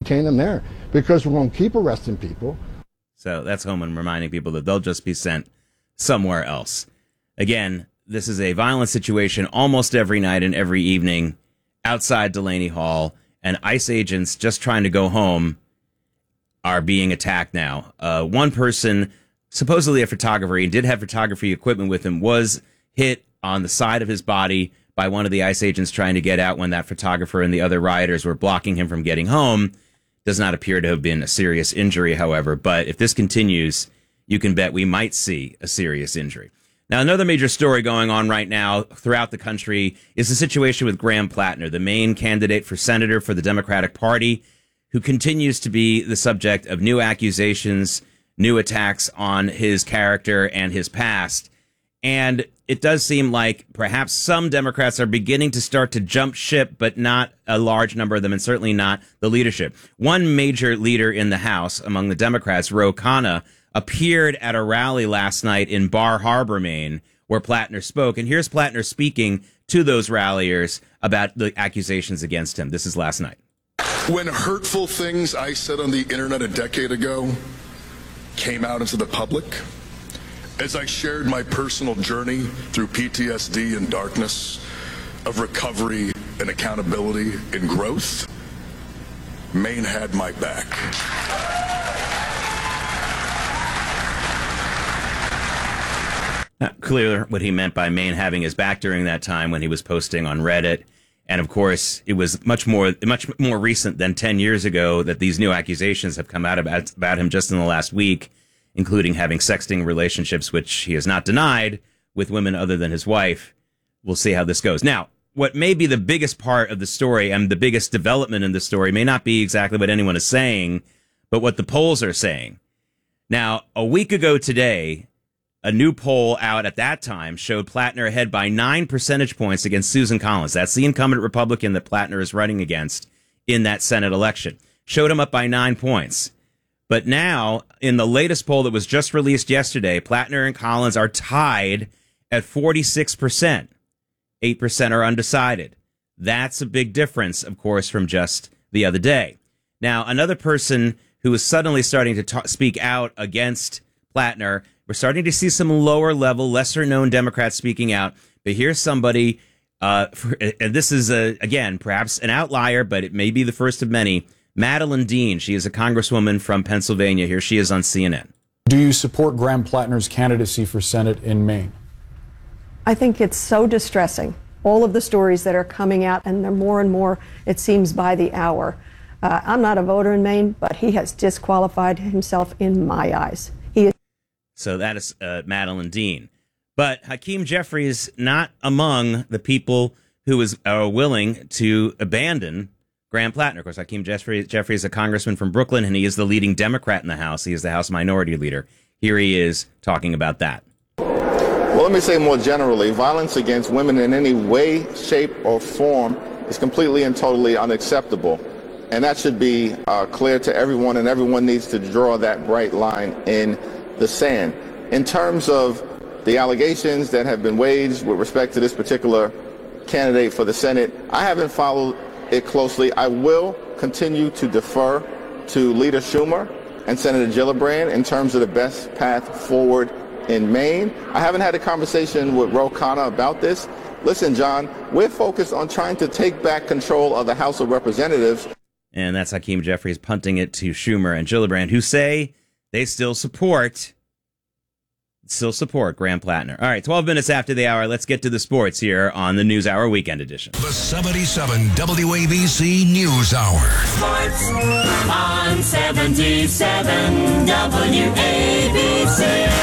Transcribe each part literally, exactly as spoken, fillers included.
detain them there because we're going to keep arresting people. So that's Homan reminding people that they'll just be sent somewhere else. Again, this is a violent situation almost every night and every evening outside Delaney Hall, and ICE agents just trying to go home are being attacked now. Uh, one person, supposedly a photographer, he did have photography equipment with him, was hit on the side of his body by one of the ICE agents trying to get out when that photographer and the other rioters were blocking him from getting home. Does not appear to have been a serious injury, however, but if this continues, you can bet we might see a serious injury. Now, another major story going on right now throughout the country is the situation with Graham Plattner, the main candidate for senator for the Democratic Party, who continues to be the subject of new accusations, new attacks on his character and his past. And it does seem like perhaps some Democrats are beginning to start to jump ship, but not a large number of them, and certainly not the leadership. One major leader in the House among the Democrats, Ro Khanna, appeared at a rally last night in Bar Harbor, Maine, where Plattner spoke. And here's Plattner speaking to those ralliers about the accusations against him. This is last night. When hurtful things I said on the internet a decade ago came out into the public, as I shared my personal journey through P T S D and darkness, of recovery and accountability and growth, Maine had my back. Not clear what he meant by Maine having his back during that time when he was posting on Reddit. And of course, it was much more much more recent than ten years ago that these new accusations have come out about, about him just in the last week, including having sexting relationships, which he has not denied, with women other than his wife. We'll see how this goes. Now, what may be the biggest part of the story and the biggest development in the story may not be exactly what anyone is saying, but what the polls are saying. Now, a week ago today, a new poll out at that time showed Plattner ahead by nine percentage points against Susan Collins. That's the incumbent Republican that Plattner is running against in that Senate election. Showed him up by nine points. But now, in the latest poll that was just released yesterday, Plattner and Collins are tied at forty-six percent. eight percent are undecided. That's a big difference, of course, from just the other day. Now, another person who is suddenly starting to talk, speak out against Plattner, we're starting to see some lower-level, lesser-known Democrats speaking out. But here's somebody, uh, for, and this is, a, again, perhaps an outlier, but it may be the first of many, Madeleine Dean. She is a congresswoman from Pennsylvania. Here she is on C N N. Do you support Graham Plattner's candidacy for Senate in Maine? I think it's so distressing, all of the stories that are coming out, and they're more and more, it seems, by the hour. Uh, I'm not a voter in Maine, but he has disqualified himself in my eyes. He is. So that is uh, Madeleine Dean. But Hakeem Jeffries not among the people who is uh, willing to abandon Graham Plattner. Of course, Hakeem Jeffries, Jeffries is a congressman from Brooklyn, and he is the leading Democrat in the House. He is the House Minority Leader. Here he is talking about that. Well, let me say more generally, violence against women in any way, shape, or form is completely and totally unacceptable. And that should be uh, clear to everyone, and everyone needs to draw that bright line in the sand. In terms of the allegations that have been waged with respect to this particular candidate for the Senate, I haven't followed it closely. I will continue to defer to Leader Schumer and Senator Gillibrand in terms of the best path forward in Maine. I haven't had a conversation with Ro Khanna about this. Listen, John, we're focused on trying to take back control of the House of Representatives. And that's Hakeem Jeffries punting it to Schumer and Gillibrand, who say they still support, still support Graham Plattner. All right, twelve minutes after the hour, let's get to the sports here on the News Hour Weekend Edition. The seventy-seven W A B C News Hour. Sports on seventy-seven W A B C.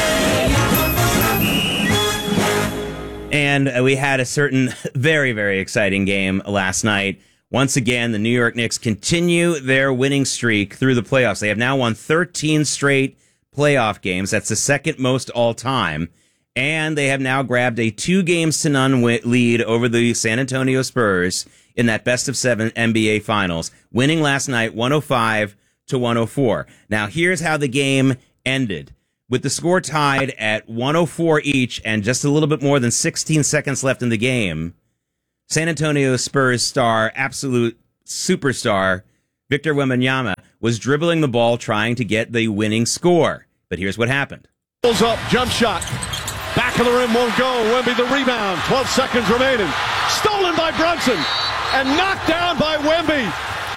And we had a certain very, very exciting game last night. Once again, the New York Knicks continue their winning streak through the playoffs. They have now won thirteen straight playoff games. That's the second most all time. And they have now grabbed a two games to none lead over the San Antonio Spurs in that best of seven N B A Finals, winning last night one oh five to one oh four. Now, here's how the game ended. With the score tied at one oh four each and just a little bit more than sixteen seconds left in the game, San Antonio Spurs star, absolute superstar, Victor Wembanyama was dribbling the ball trying to get the winning score. But here's what happened. Pulls up, jump shot. Back of the rim won't go. Wemby the rebound. twelve seconds remaining. Stolen by Brunson and knocked down by Wemby.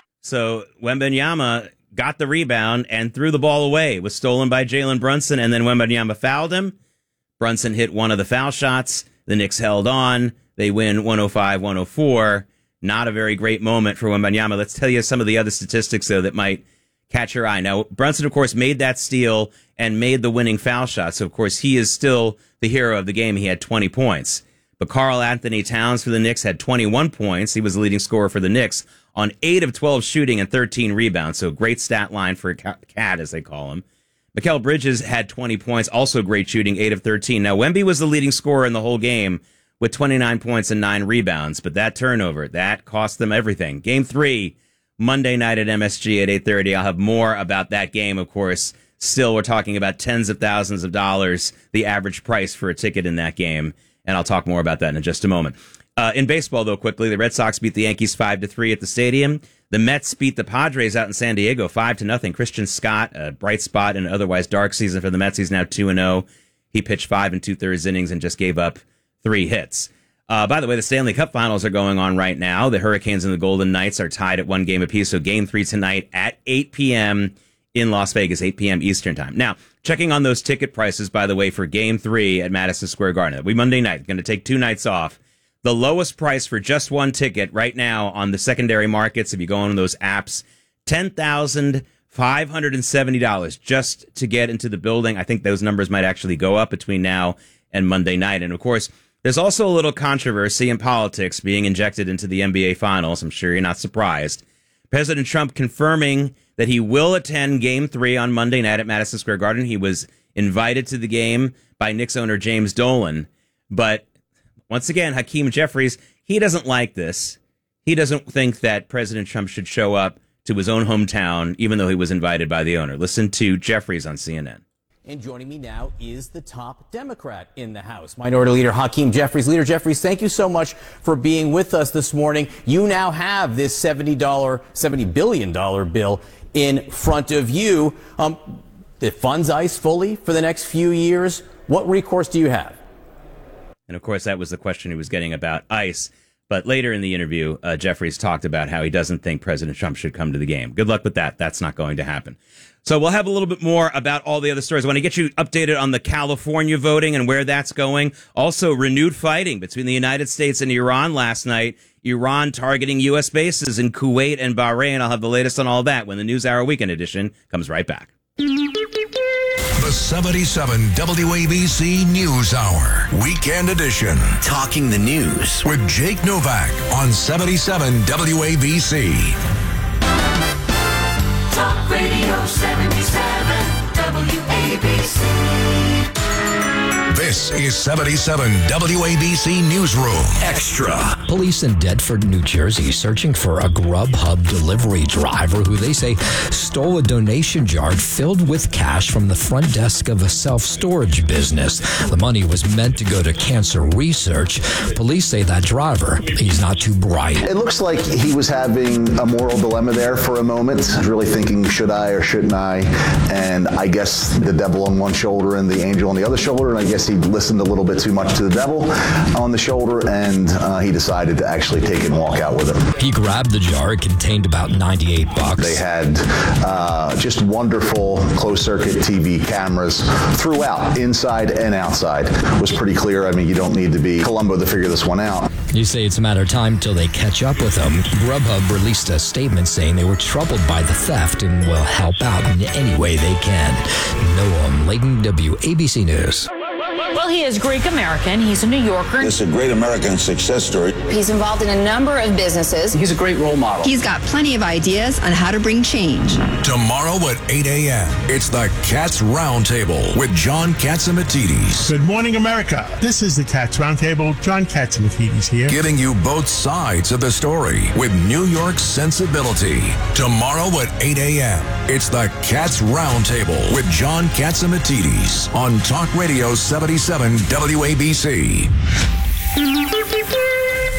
So Wembanyama got the rebound and threw the ball away. It was stolen by Jalen Brunson, and then Wembanyama fouled him. Brunson hit one of the foul shots. The Knicks held on. They win one oh five one oh four. Not a very great moment for Wembanyama. Let's tell you some of the other statistics, though, that might catch your eye. Now, Brunson, of course, made that steal and made the winning foul shot. So, of course, he is still the hero of the game. He had twenty points. But Karl Anthony Towns for the Knicks had twenty-one points. He was the leading scorer for the Knicks on eight of twelve shooting and thirteen rebounds. So great stat line for a cat, as they call him. Mikal Bridges had twenty points, also great shooting, eight of thirteen. Now, Wemby was the leading scorer in the whole game with twenty-nine points and nine rebounds. But that turnover, that cost them everything. Game three, Monday night at M S G at eight thirty. I'll have more about that game, of course. Still, we're talking about tens of thousands of dollars, the average price for a ticket in that game. And I'll talk more about that in just a moment. Uh, in baseball, though, quickly, the Red Sox beat the Yankees five to three at the stadium. The Mets beat the Padres out in San Diego five to nothing. Christian Scott, a bright spot in an otherwise dark season for the Mets. He's now two and oh. He pitched five and two-thirds innings and just gave up three hits. Uh, by the way, the Stanley Cup Finals are going on right now. The Hurricanes and the Golden Knights are tied at one game apiece. So game three tonight at eight p.m. in Las Vegas, eight p.m. Eastern time. Now, checking on those ticket prices, by the way, for game three at Madison Square Garden. That'll be Monday night. Going to take two nights off. The lowest price for just one ticket right now on the secondary markets, if you go on those apps, ten thousand five hundred seventy dollars just to get into the building. I think those numbers might actually go up between now and Monday night. And, of course, there's also a little controversy in politics being injected into the N B A Finals. I'm sure you're not surprised. President Trump confirming that he will attend Game three on Monday night at Madison Square Garden. He was invited to the game by Knicks owner James Dolan. But once again, Hakeem Jeffries, he doesn't like this. He doesn't think that President Trump should show up to his own hometown, even though he was invited by the owner. Listen to Jeffries on C N N. And joining me now is the top Democrat in the House, Minority Leader Hakeem Jeffries. Leader Jeffries, thank you so much for being with us this morning. You now have this seventy billion dollars bill in front of you. Um, it funds ICE fully for the next few years. What recourse do you have? And, of course, that was the question he was getting about ICE. But later in the interview, uh, Jeffries talked about how he doesn't think President Trump should come to the game. Good luck with that. That's not going to happen. So we'll have a little bit more about all the other stories. I want to get you updated on the California voting and where that's going. Also, renewed fighting between the United States and Iran last night. Iran targeting U S bases in Kuwait and Bahrain. I'll have the latest on all that when the NewsHour Weekend Edition comes right back. The seventy-seven W A B C News Hour, Weekend Edition. Talking the news with Jake Novak on seventy-seven W A B C. Talk Radio seventy-seven W A B C. This is seventy-seven W A B C Newsroom Extra. Police in Deptford, New Jersey, searching for a Grubhub delivery driver who they say stole a donation jar filled with cash from the front desk of a self-storage business. The money was meant to go to cancer research. Police say that driver, he's not too bright. It looks like he was having a moral dilemma there for a moment, really thinking, should I or shouldn't I? And I guess the devil on one shoulder and the angel on the other shoulder, and I guess he listened a little bit too much to the devil on the shoulder, and uh, he decided to actually take it and walk out with it. He grabbed the jar. It contained about ninety-eight bucks. They had uh, just wonderful closed-circuit T V cameras throughout, inside and outside. It was pretty clear. I mean, you don't need to be Columbo to figure this one out. You say it's a matter of time till they catch up with him. Grubhub released a statement saying they were troubled by the theft and will help out in any way they can. Noam Layton, W A B C News. Well, he is Greek-American. He's a New Yorker. It's a great American success story. He's involved in a number of businesses. He's a great role model. He's got plenty of ideas on how to bring change. Tomorrow at eight a.m., it's the Cats Roundtable with John Katzimatidis. Good morning, America. This is the Cats Roundtable. John Katzimatidis here. Giving you both sides of the story with New York sensibility. Tomorrow at eight a.m., it's the Cats Roundtable with John Katzimatidis on Talk Radio seventy-seven W A B C.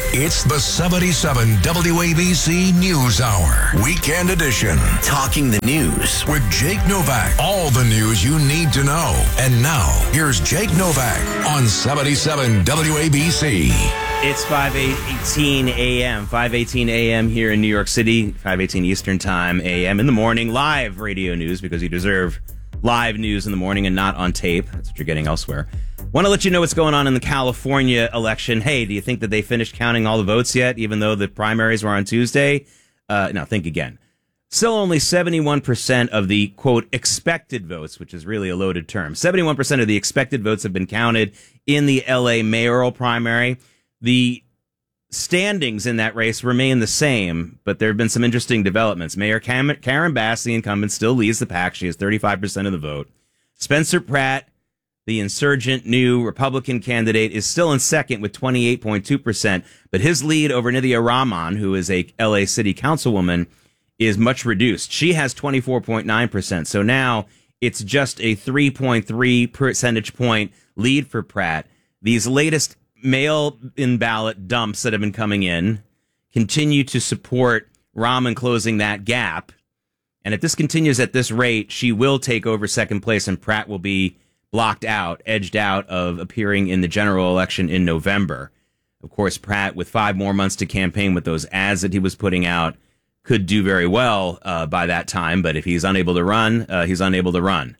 It's the seventy-seven W A B C News Hour, Weekend Edition. Talking the news with Jake Novak. All the news you need to know. And now, here's Jake Novak on seventy-seven W A B C. It's five eighteen a.m. five eighteen a.m. here in New York City, five eighteen Eastern Time a m in the morning. Live radio news, because you deserve live news in the morning and not on tape. That's what you're getting elsewhere. Want to let you know what's going on in the California election. Hey, do you think that they finished counting all the votes yet, even though the primaries were on Tuesday? Uh, no, think again. Still only seventy-one percent of the, quote, expected votes, which is really a loaded term. seventy-one percent of the expected votes have been counted in the L A mayoral primary. The standings in that race remain the same, but there have been some interesting developments. Mayor Cam- Karen Bass, the incumbent, still leads the pack. She has thirty-five percent of the vote. Spencer Pratt, the insurgent new Republican candidate, is still in second with twenty-eight point two percent, but his lead over Nithya Raman, who is a L A city councilwoman, is much reduced. She has twenty-four point nine percent, so now it's just a three point three percentage point lead for Pratt. These latest mail-in ballot dumps that have been coming in continue to support Raman closing that gap. And if this continues at this rate, she will take over second place and Pratt will be blocked out, edged out of appearing in the general election in November. Of course, Pratt, with five more months to campaign with those ads that he was putting out, could do very well uh, by that time. But if he's unable to run, uh, he's unable to run.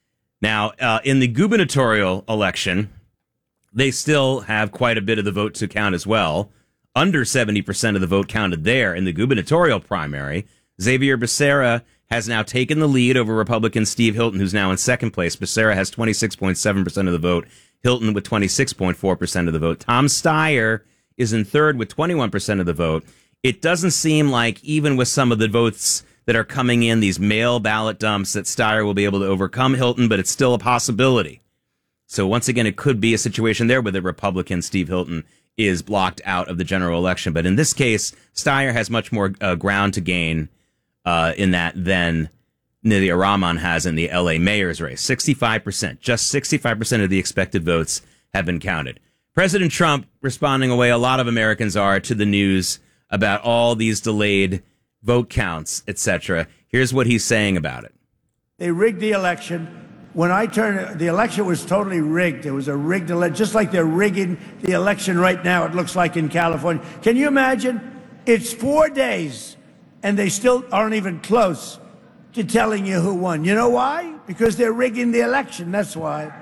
Now, uh, in the gubernatorial election, they still have quite a bit of the vote to count as well. Under seventy percent of the vote counted there in the gubernatorial primary. Xavier Becerra has now taken the lead over Republican Steve Hilton, who's now in second place. Becerra has twenty-six point seven percent of the vote. Hilton with twenty-six point four percent of the vote. Tom Steyer is in third with twenty-one percent of the vote. It doesn't seem like, even with some of the votes that are coming in, these mail ballot dumps, that Steyer will be able to overcome Hilton, but it's still a possibility. So once again, it could be a situation there where the Republican Steve Hilton is blocked out of the general election. But in this case, Steyer has much more uh, ground to gain uh, in that than Nithya Raman has in the L A mayor's race. sixty-five percent, just sixty-five percent of the expected votes have been counted. President Trump responding the way a lot of Americans are to the news about all these delayed vote counts, et cetera. Here's what he's saying about it. They rigged the election. When I turned, the election was totally rigged. It was a rigged election, just like they're rigging the election right now, it looks like in California. Can you imagine? It's four days, and they still aren't even close to telling you who won. You know why? Because they're rigging the election, that's why.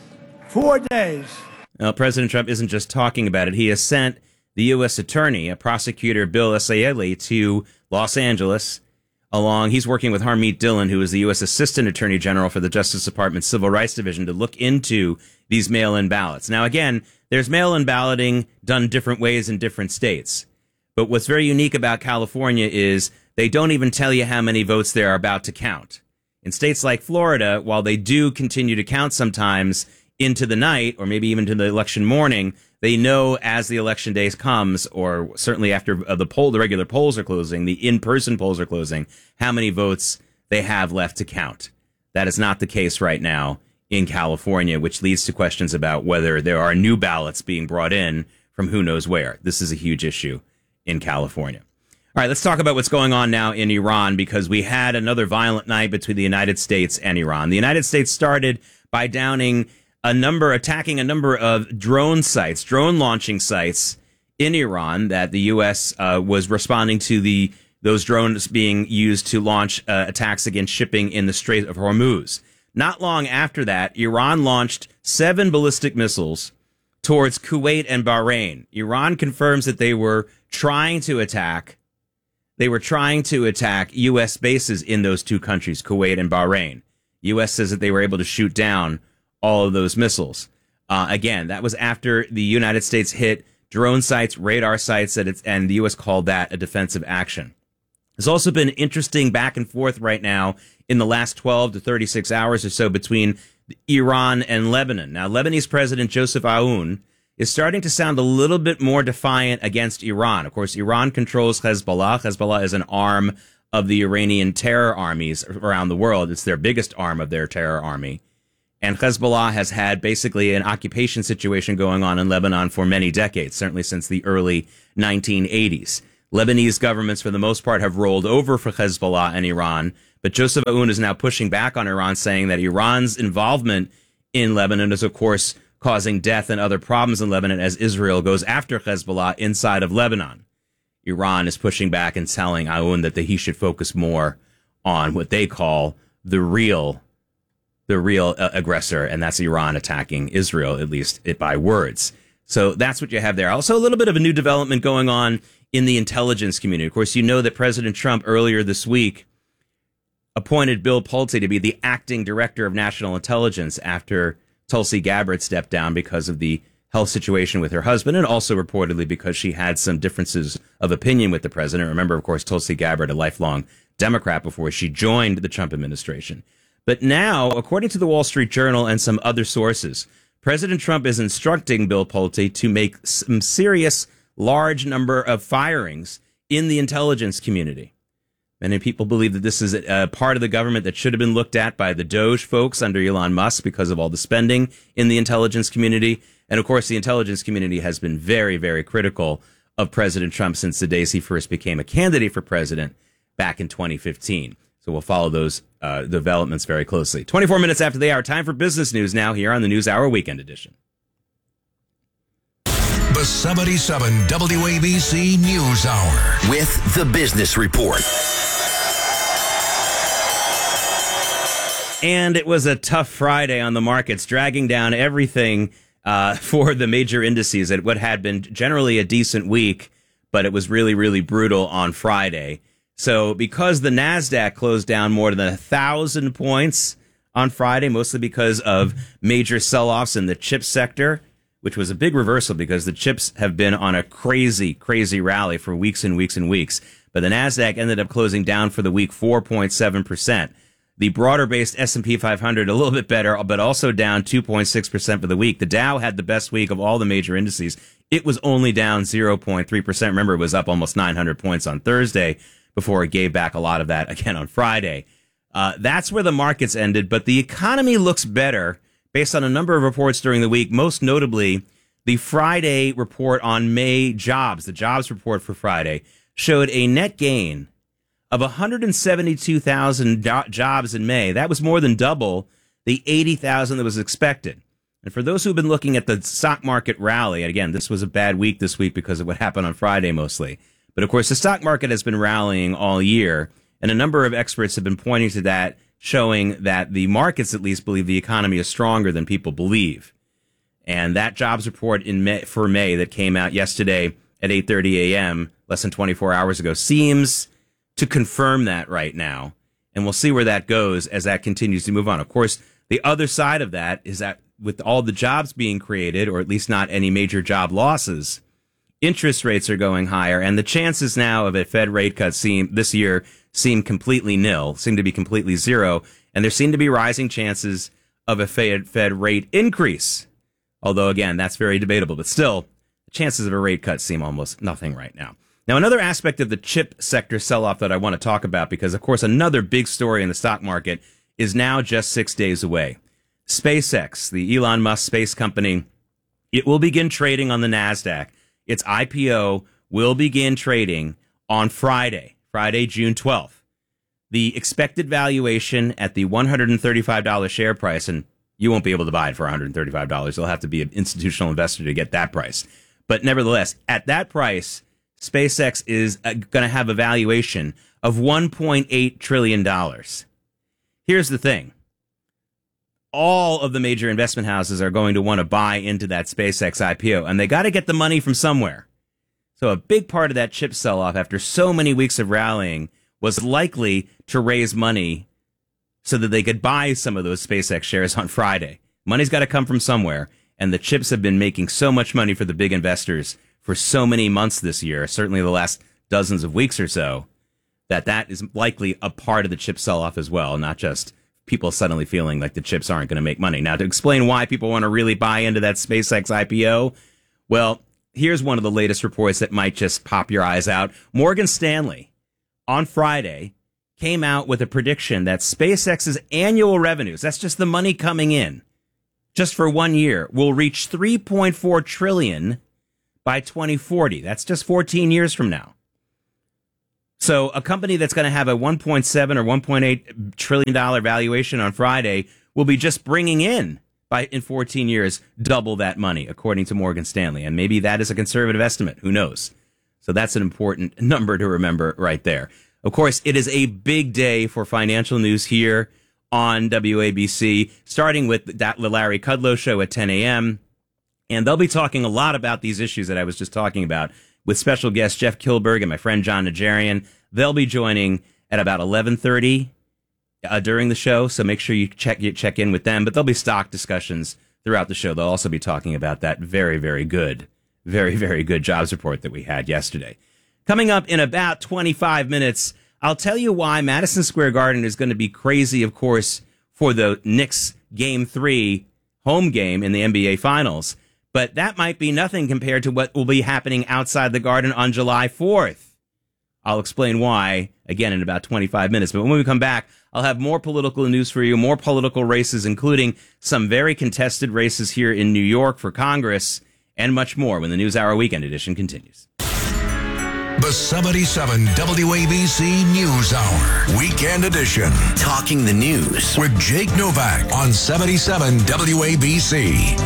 Four days. Well, President Trump isn't just talking about it. He has sent the U S attorney, a prosecutor, Bill Essayele, to Los Angeles. Along, he's working with Harmeet Dillon, who is the U S Assistant Attorney General for the Justice Department Civil Rights Division, to look into these mail-in ballots. Now, again, there's mail-in balloting done different ways in different states. But what's very unique about California is they don't even tell you how many votes they're about to count. In states like Florida, while they do continue to count sometimes into the night, or maybe even to the election morning, they know as the election day comes, or certainly after uh, the poll, the regular polls are closing, the in-person polls are closing, how many votes they have left to count. That is not the case right now in California, which leads to questions about whether there are new ballots being brought in from who knows where. This is a huge issue in California. All right, let's talk about what's going on now in Iran, because we had another violent night between the United States and Iran. The United States started by downing a number, attacking a number of drone sites, drone launching sites in Iran that the U S uh, was responding to the those drones being used to launch uh, attacks against shipping in the Strait of Hormuz. Not long after that, Iran launched seven ballistic missiles towards Kuwait and Bahrain. Iran confirms that they were trying to attack, they were trying to attack U S bases in those two countries, Kuwait and Bahrain. U S says that they were able to shoot down all of those missiles. Uh, again, that was after the United States hit drone sites, radar sites, that it's, and the U S called that a defensive action. There's also been interesting back and forth right now in the last twelve to thirty-six hours or so between Iran and Lebanon. Now, Lebanese President Joseph Aoun is starting to sound a little bit more defiant against Iran. Of course, Iran controls Hezbollah. Hezbollah is an arm of the Iranian terror armies around the world. It's their biggest arm of their terror army. And Hezbollah has had basically an occupation situation going on in Lebanon for many decades, certainly since the early nineteen eighties. Lebanese governments, for the most part, have rolled over for Hezbollah and Iran. But Joseph Aoun is now pushing back on Iran, saying that Iran's involvement in Lebanon is, of course, causing death and other problems in Lebanon as Israel goes after Hezbollah inside of Lebanon. Iran is pushing back and telling Aoun that the, he should focus more on what they call the real the real uh, aggressor, and that's Iran attacking Israel, at least it by words. So that's what you have there. Also, a little bit of a new development going on in the intelligence community. Of course, you know that President Trump earlier this week appointed Bill Pulte to be the acting director of national intelligence after Tulsi Gabbard stepped down because of the health situation with her husband, and also reportedly because she had some differences of opinion with the president. Remember, of course, Tulsi Gabbard, a lifelong Democrat before she joined the Trump administration. But now, according to the Wall Street Journal and some other sources, President Trump is instructing Bill Pulte to make some serious, large number of firings in the intelligence community. Many people believe that this is a part of the government that should have been looked at by the Doge folks under Elon Musk because of all the spending in the intelligence community. And of course, the intelligence community has been very, very critical of President Trump since the days he first became a candidate for president back in twenty fifteen. So we'll follow those uh, developments very closely. twenty-four minutes after the hour, time for business news now here on the News Hour Weekend Edition. The seventy-seven W A B C News Hour with the Business Report. And it was a tough Friday on the markets, dragging down everything uh, for the major indices at what had been generally a decent week, but it was really, really brutal on Friday. So because the NASDAQ closed down more than a thousand points on Friday, mostly because of major sell-offs in the chip sector, which was a big reversal because the chips have been on a crazy, crazy rally for weeks and weeks and weeks. But the NASDAQ ended up closing down for the week four point seven percent. The broader-based S and P five hundred a little bit better, but also down two point six percent for the week. The Dow had the best week of all the major indices. It was only down zero point three percent. Remember, it was up almost nine hundred points on Thursday before it gave back a lot of that again on Friday. Uh, that's where the markets ended, but the economy looks better based on a number of reports during the week, most notably the Friday report on May jobs. The jobs report for Friday showed a net gain of one hundred seventy-two thousand do- jobs in May. That was more than double the eighty thousand that was expected. And for those who've been looking at the stock market rally, and again, this was a bad week this week because of what happened on Friday mostly. But of course, the stock market has been rallying all year, and a number of experts have been pointing to that, showing that the markets at least believe the economy is stronger than people believe. And that jobs report in May, for May that came out yesterday at eight thirty a.m., less than twenty-four hours ago, seems to confirm that right now. And we'll see where that goes as that continues to move on. Of course, the other side of that is that with all the jobs being created, or at least not any major job losses, interest rates are going higher, and the chances now of a Fed rate cut seem this year seem completely nil, seem to be completely zero, and there seem to be rising chances of a Fed, Fed rate increase. Although, again, that's very debatable, but still, the chances of a rate cut seem almost nothing right now. Now, another aspect of the chip sector sell-off that I want to talk about, because, of course, another big story in the stock market is now just six days away. SpaceX, the Elon Musk space company, it will begin trading on the NASDAQ. Its I P O will begin trading on Friday, Friday, June twelfth. The expected valuation at the one hundred thirty-five dollars share price, and you won't be able to buy it for one hundred thirty-five dollars. You'll have to be an institutional investor to get that price. But nevertheless, at that price, SpaceX is uh, going to have a valuation of one point eight trillion dollars. Here's the thing. All of the major investment houses are going to want to buy into that SpaceX I P O, and they got to get the money from somewhere. So a big part of that chip sell-off after so many weeks of rallying was likely to raise money so that they could buy some of those SpaceX shares on Friday. Money's got to come from somewhere, and the chips have been making so much money for the big investors for so many months this year, certainly the last dozens of weeks or so, that that is likely a part of the chip sell-off as well, not just people suddenly feeling like the chips aren't going to make money. Now, to explain why people want to really buy into that SpaceX I P O, well, here's one of the latest reports that might just pop your eyes out. Morgan Stanley, on Friday, came out with a prediction that SpaceX's annual revenues, that's just the money coming in, just for one year, will reach three point four trillion dollars by twenty forty. That's just fourteen years from now. So a company that's going to have a one point seven or one point eight trillion dollars valuation on Friday will be just bringing in, by in fourteen years, double that money, according to Morgan Stanley. And maybe that is a conservative estimate. Who knows? So that's an important number to remember right there. Of course, it is a big day for financial news here on W A B C, starting with that Larry Kudlow show at ten a.m. And they'll be talking a lot about these issues that I was just talking about with special guest Jeff Kilberg and my friend John Najarian. They'll be joining at about eleven thirty uh, during the show, so make sure you check you check in with them. But there'll be stock discussions throughout the show. They'll also be talking about that very, very good, very, very good jobs report that we had yesterday. Coming up in about twenty-five minutes, I'll tell you why Madison Square Garden is going to be crazy, of course, for the Knicks Game three home game in the N B A Finals. But that might be nothing compared to what will be happening outside the Garden on July fourth. I'll explain why, again, in about twenty-five minutes. But when we come back, I'll have more political news for you, more political races, including some very contested races here in New York for Congress, and much more when the News Hour Weekend Edition continues. The seventy-seven W A B C News Hour Weekend Edition. Talking the news with Jake Novak on seventy-seven W A B C.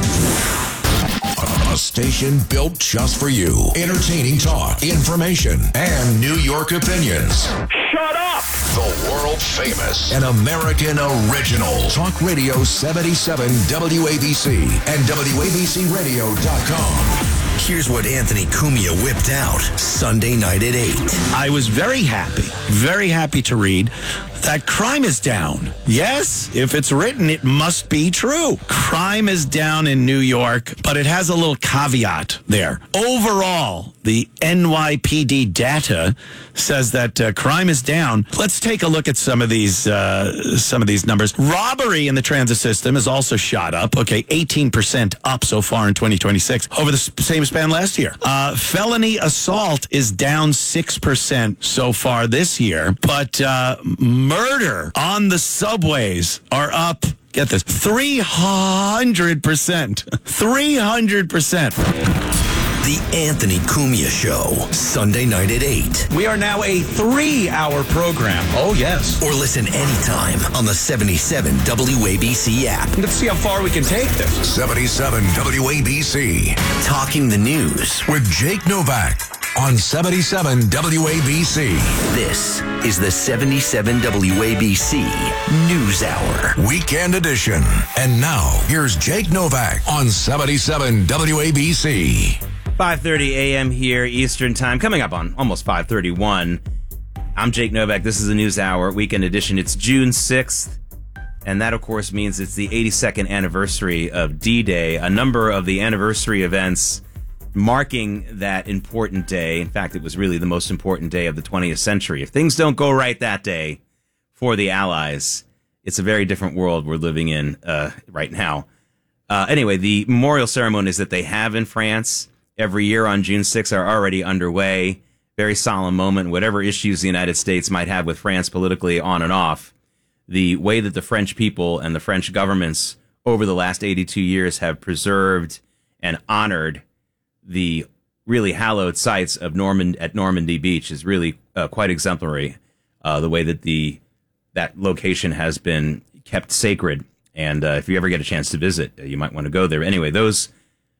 A station built just for you. Entertaining talk, information, and New York opinions. Shut up! The world famous and American original. Talk Radio seventy-seven W A B C and W A B C radio dot com. Here's what Anthony Cumia whipped out Sunday night at eight. I was very happy, very happy to read that crime is down. Yes, if it's written, it must be true. Crime is down in New York, but it has a little caveat there. Overall, the N Y P D data says that uh, crime is down. Let's take a look at some of these uh, some of these numbers. Robbery in the transit system has also shot up. Okay, eighteen percent up so far in twenty twenty-six over the same span last year. Uh, felony assault is down six percent so far this year, but uh, murder on the subways are up, get this, three hundred percent. three hundred percent. The Anthony Cumia Show, Sunday night at eight. We are now a three-hour program. Oh, yes. Or listen anytime on the seventy-seven W A B C app. Let's see how far we can take this. seventy-seven W A B C. Talking the news with Jake Novak on seventy-seven W A B C. This is the seventy-seven W A B C News Hour Weekend Edition. And now, here's Jake Novak on seventy-seven W A B C. five thirty a.m. here, Eastern Time. Coming up on almost five thirty-one. I'm Jake Novak. This is the News Hour Weekend Edition. It's June sixth, and that, of course, means it's the eighty-second anniversary of D-Day. A number of the anniversary events marking that important day. In fact, it was really the most important day of the twentieth century. If things don't go right that day for the Allies, it's a very different world we're living in uh, right now. Uh, anyway, the memorial ceremonies that they have in France every year on June sixth are already underway. Very solemn moment. Whatever issues the United States might have with France politically on and off, the way that the French people and the French governments over the last eighty-two years have preserved and honored the really hallowed sites of Normand at Normandy Beach is really uh, quite exemplary. Uh, the way that the that location has been kept sacred, and uh, if you ever get a chance to visit, uh, you might want to go there. Anyway, those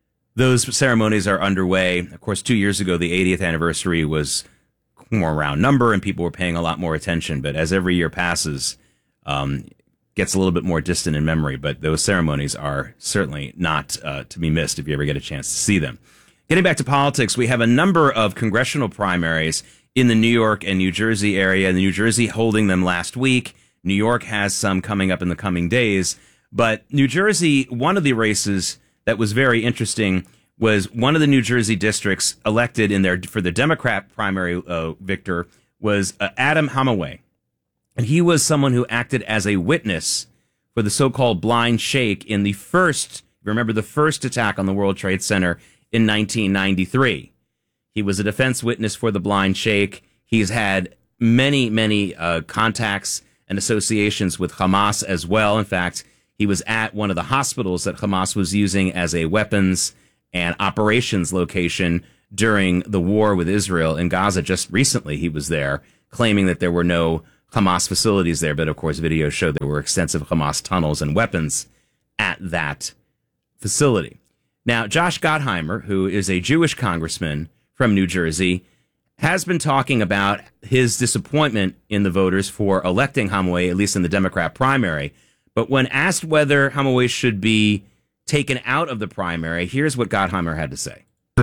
those ceremonies are underway. Of course, two years ago, the eightieth anniversary was more round number, and people were paying a lot more attention. But as every year passes, um, gets a little bit more distant in memory. But those ceremonies are certainly not uh, to be missed if you ever get a chance to see them. Getting back to politics, we have a number of congressional primaries in the New York and New Jersey area. New Jersey holding them last week. New York has some coming up in the coming days. But New Jersey, one of the races that was very interesting was one of the New Jersey districts elected in their for the Democrat primary uh, victor was uh, Adam Hamaway. And he was someone who acted as a witness for the so-called blind shake in the first, remember the first attack on the World Trade Center in nineteen ninety-three. He was a defense witness for the blind shake. He's had many, many uh, contacts and associations with Hamas as well. In fact, He was at one of the hospitals that Hamas was using as a weapons and operations location during the war with Israel in Gaza. Just recently, he was there, claiming that there were no Hamas facilities there. But of course, videos showed there were extensive Hamas tunnels and weapons at that facility. Now, Josh Gottheimer, who is a Jewish congressman from New Jersey, has been talking about his disappointment in the voters for electing Hamoueh, at least in the Democrat primary. But when asked whether Hamoueh should be taken out of the primary, here's what Gottheimer had to say.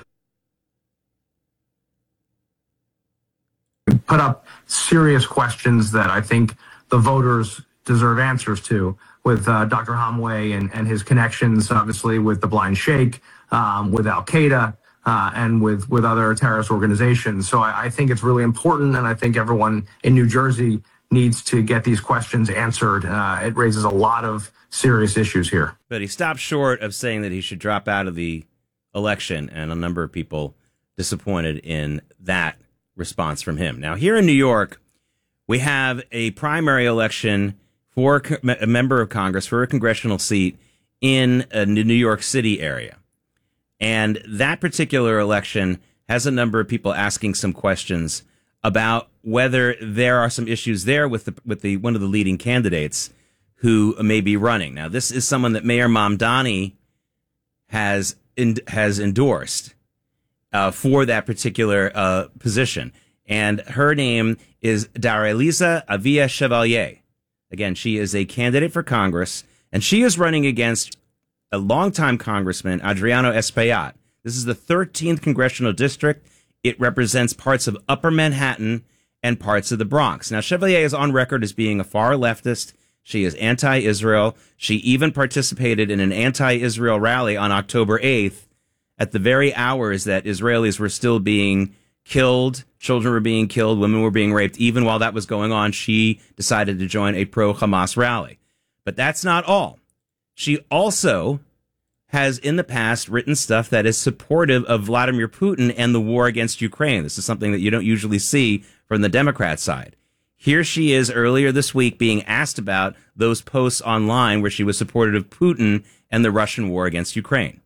Put up serious questions that I think the voters deserve answers to, with uh, Doctor Hamoueh and, and his connections, obviously, with the Blind Sheikh, um, with Al-Qaeda, uh, and with, with other terrorist organizations. So I, I think it's really important, and I think everyone in New Jersey needs to get these questions answered. Uh, it raises a lot of serious issues here. But he stopped short of saying that he should drop out of the election, and a number of people disappointed in that response from him. Now, here in New York, we have a primary election for a member of Congress for a congressional seat in the New York City area. And that particular election has a number of people asking some questions about whether there are some issues there with the with the one of the leading candidates who may be running. Now, this is someone that Mayor Mamdani has in, has endorsed uh, for that particular uh, position. And her name is Daraliza Avia Chevalier. Again, she is a candidate for Congress, and she is running against a longtime congressman, Adriano Espaillat. This is the thirteenth congressional district. It represents parts of Upper Manhattan and parts of the Bronx. Now, Chevalier is on record as being a far leftist. She is anti-Israel. She even participated in an anti-Israel rally on October eighth at the very hours that Israelis were still being killed, children were being killed, women were being raped. Even while that was going on, she decided to join a pro-Hamas rally. But that's not all. She also has in the past written stuff that is supportive of Vladimir Putin and the war against Ukraine. This is something that you don't usually see from the Democrat side. Here she is earlier this week being asked about those posts online where she was supportive of Putin and the Russian war against Ukraine.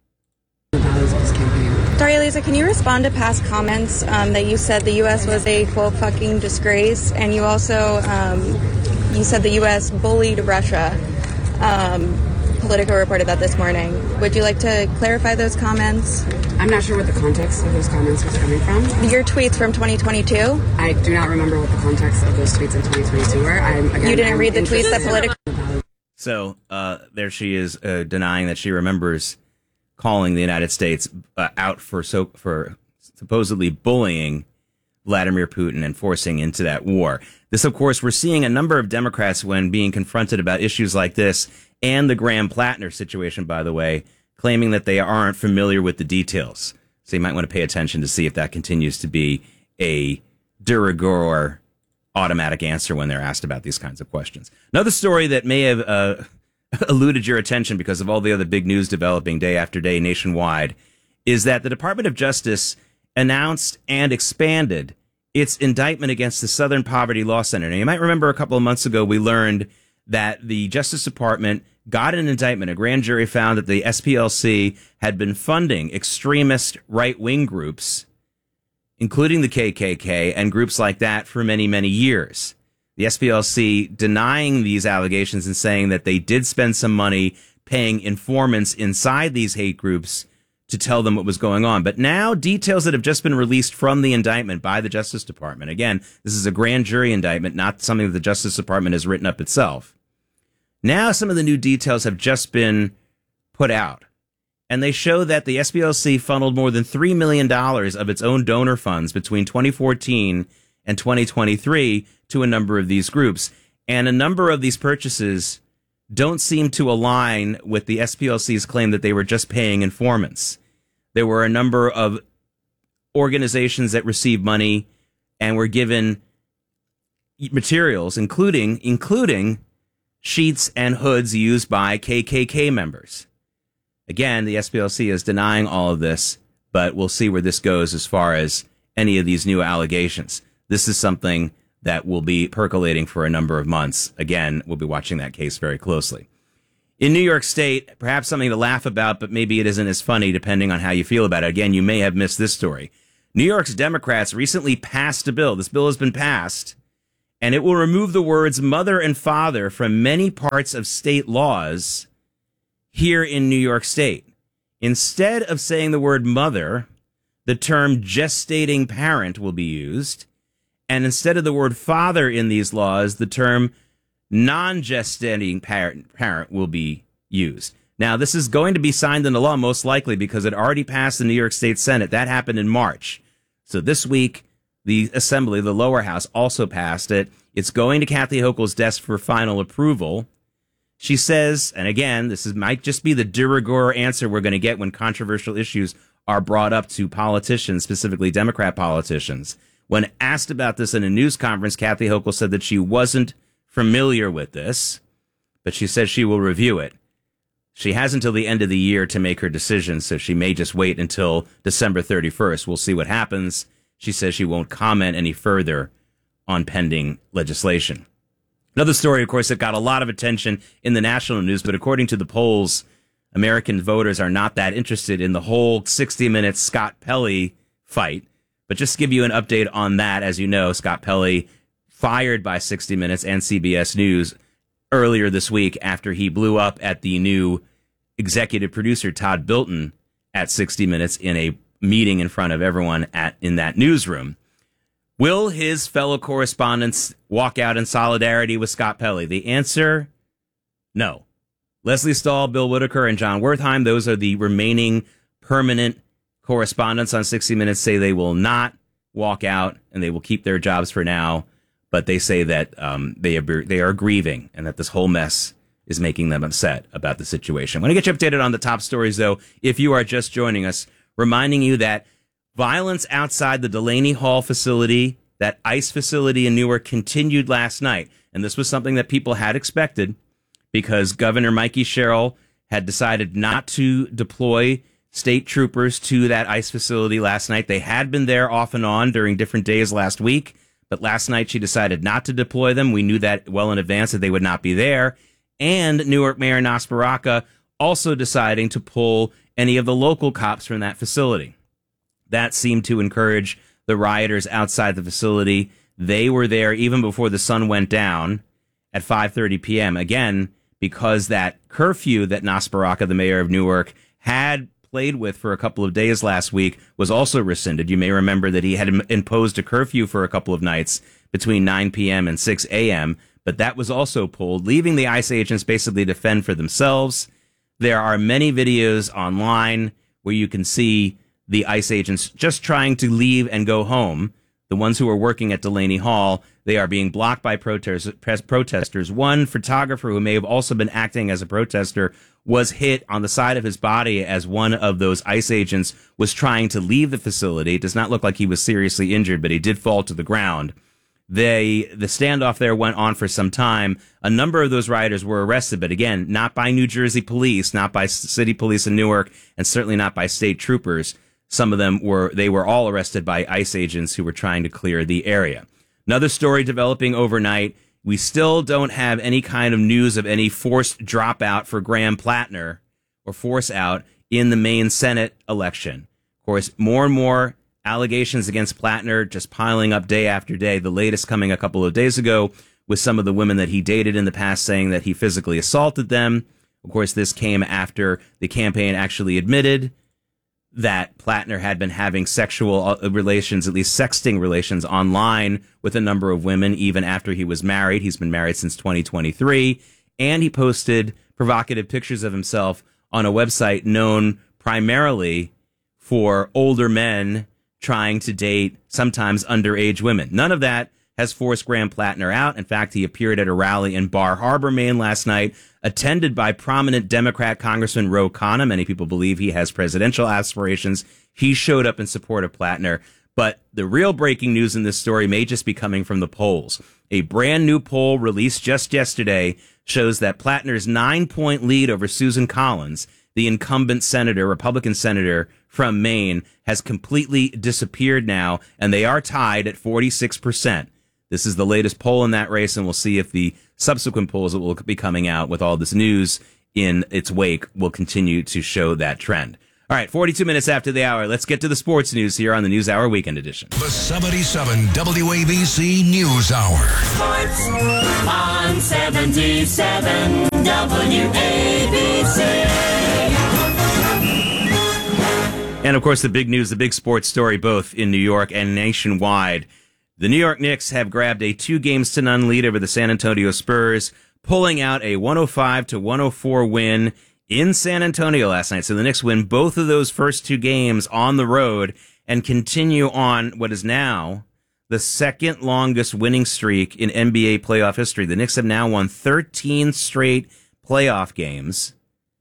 Daraliza, can you respond to past comments um, that you said the U S was a quote fucking disgrace, and you also um, you said the U S bullied Russia? Um, Politico reported that this morning. Would you like to clarify those comments? I'm not sure what the context of those comments was coming from. Your tweets from twenty twenty-two? I do not remember what the context of those tweets in twenty twenty-two were. I'm, again, you didn't I'm read the tweets that Politico... So uh, there she is uh, denying that she remembers calling the United States uh, out for so for supposedly bullying Vladimir Putin and forcing into that war. This, of course, we're seeing a number of Democrats, when being confronted about issues like this, and the Graham Plattner situation, by the way, claiming that they aren't familiar with the details. So you might want to pay attention to see if that continues to be a de rigueur automatic answer when they're asked about these kinds of questions. Another story that may have uh, eluded your attention because of all the other big news developing day after day nationwide is that the Department of Justice announced and expanded its indictment against the Southern Poverty Law Center. Now, you might remember a couple of months ago we learned that the Justice Department got an indictment. A grand jury found that the S P L C had been funding extremist right-wing groups, including the K K K and groups like that, for many, many years. The S P L C denying these allegations and saying that they did spend some money paying informants inside these hate groups to tell them what was going on. But now details that have just been released from the indictment by the Justice Department. Again, this is a grand jury indictment, not something that the Justice Department has written up itself. Now some of the new details have just been put out, and they show that the S P L C funneled more than three million dollars of its own donor funds between twenty fourteen and twenty twenty-three to a number of these groups. And a number of these purchases don't seem to align with the S P L C's claim that they were just paying informants. There were a number of organizations that received money and were given materials, including including sheets and hoods used by K K K members. Again, the S P L C is denying all of this, but we'll see where this goes as far as any of these new allegations. This is something that will be percolating for a number of months. Again, we'll be watching that case very closely. In New York State, perhaps something to laugh about, but maybe it isn't as funny depending on how you feel about it. Again, you may have missed this story. New York's Democrats recently passed a bill. This bill has been passed, and it will remove the words mother and father from many parts of state laws here in New York State. Instead of saying the word mother, the term gestating parent will be used. And instead of the word father in these laws, the term non-gestating parent, parent will be used. Now, this is going to be signed into law most likely because it already passed the New York State Senate. That happened in March. So this week, the Assembly, the lower house, also passed it. It's going to Kathy Hochul's desk for final approval. She says, and again, this is, might just be the de rigueur answer we're going to get when controversial issues are brought up to politicians, specifically Democrat politicians. When asked about this in a news conference, Kathy Hochul said that she wasn't familiar with this, but she says she will review it. She has until the end of the year to make her decision, so she may just wait until December thirty-first. We'll see what happens. She says she won't comment any further on pending legislation. Another story, of course, that got a lot of attention in the national news, but according to the polls, American voters are not that interested in the whole sixty minutes Scott Pelley fight. But just to give you an update on that, as you know, Scott Pelley fired by sixty minutes and C B S News earlier this week after he blew up at the new executive producer, Todd Bilton, at sixty minutes in a meeting in front of everyone at in that newsroom. Will his fellow correspondents walk out in solidarity with Scott Pelley? The answer, no. Leslie Stahl, Bill Whitaker, and John Wertheim, those are the remaining permanent correspondents on sixty minutes, say they will not walk out and they will keep their jobs for now. But they say that um, they are, they are grieving and that this whole mess is making them upset about the situation. I want to get you updated on the top stories, though, if you are just joining us, reminding you that violence outside the Delaney Hall facility, that ICE facility in Newark, continued last night. And this was something that people had expected because Governor Mikey Sherrill had decided not to deploy state troopers to that ICE facility last night. They had been there off and on during different days last week. But last night she decided not to deploy them. We knew that well in advance that they would not be there. And Newark Mayor Nas Baraka also deciding to pull any of the local cops from that facility. That seemed to encourage the rioters outside the facility. They were there even before the sun went down at five thirty p.m. Again, because that curfew that Nas Baraka, the mayor of Newark, had played with for a couple of days last week was also rescinded. You may remember that he had imposed a curfew for a couple of nights between nine p.m. and six a.m., but that was also pulled, leaving the ICE agents basically to fend for themselves. There are many videos online where you can see the ICE agents just trying to leave and go home. The ones who are working at Delaney Hall, they are being blocked by protesters. One photographer who may have also been acting as a protester was hit on the side of his body as one of those ICE agents was trying to leave the facility. It does not look like he was seriously injured, but he did fall to the ground. They, the standoff there went on for some time. A number of those rioters were arrested, but again, not by New Jersey police, not by city police in Newark, and certainly not by state troopers. Some of them were, they were all arrested by ICE agents who were trying to clear the area. Another story developing overnight. We still don't have any kind of news of any forced dropout for Graham Plattner or force out in the Maine Senate election. Of course, more and more allegations against Plattner just piling up day after day. The latest coming a couple of days ago with some of the women that he dated in the past saying that he physically assaulted them. Of course, this came after the campaign actually admitted that Plattner had been having sexual relations, at least sexting relations online with a number of women, even after he was married. He's been married since twenty twenty-three. And he posted provocative pictures of himself on a website known primarily for older men trying to date sometimes underage women. None of that has forced Graham Plattner out. In fact, he appeared at a rally in Bar Harbor, Maine last night, attended by prominent Democrat Congressman Ro Khanna. Many people believe he has presidential aspirations. He showed up in support of Plattner. But the real breaking news in this story may just be coming from the polls. A brand new poll released just yesterday shows that Plattner's nine-point lead over Susan Collins, the incumbent senator, Republican senator from Maine, has completely disappeared now, and they are tied at forty-six percent. This is the latest poll in that race, and we'll see if the subsequent polls that will be coming out with all this news in its wake will continue to show that trend. All right, forty-two minutes after the hour, let's get to the sports news here on the News Hour Weekend Edition. The seventy-seven W A B C News Hour. Sports on seventy-seven W A B C. And, of course, the big news, the big sports story, both in New York and nationwide. The New York Knicks have grabbed a two games to none lead over the San Antonio Spurs, pulling out a one oh five to one oh four win in San Antonio last night. So the Knicks win both of those first two games on the road and continue on what is now the second longest winning streak in N B A playoff history. The Knicks have now won thirteen straight playoff games